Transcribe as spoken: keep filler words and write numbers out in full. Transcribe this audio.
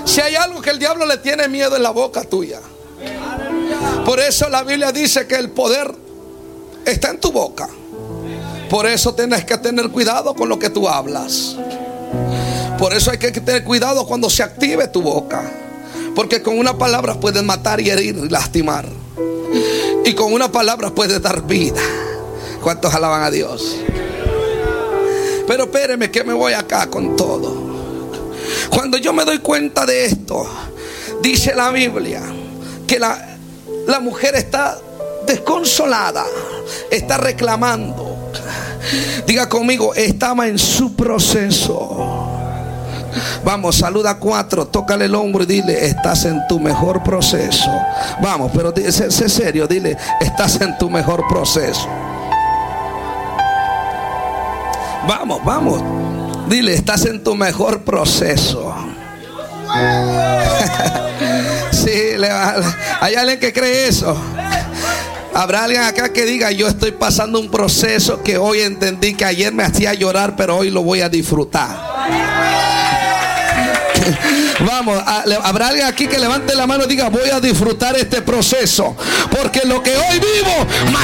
Si hay algo que el diablo le tiene miedo, es la boca tuya. Por eso la Biblia dice que el poder está en tu boca. Por eso tienes que tener cuidado con lo que tú hablas. Por eso hay que tener cuidado cuando se active tu boca. Porque con una palabra puedes matar y herir y lastimar. Y con una palabra puedes dar vida. ¿Cuántos alaban a Dios? Pero espéreme que me voy acá con todo. Cuando yo me doy cuenta de esto, dice la Biblia que la, la mujer está desconsolada, está reclamando. Diga conmigo, estaba en su proceso. Vamos, saluda a cuatro, tócale el hombro y dile: estás en tu mejor proceso. Vamos, pero sé, sé serio, dile: estás en tu mejor proceso. Vamos, vamos, dile: estás en tu mejor proceso. Sí, le va, hay alguien que cree eso. Habrá alguien acá que diga: yo estoy pasando un proceso que hoy entendí que ayer me hacía llorar, pero hoy lo voy a disfrutar. Vamos, a, habrá alguien aquí que levante la mano y diga: voy a disfrutar este proceso, porque lo que hoy vivo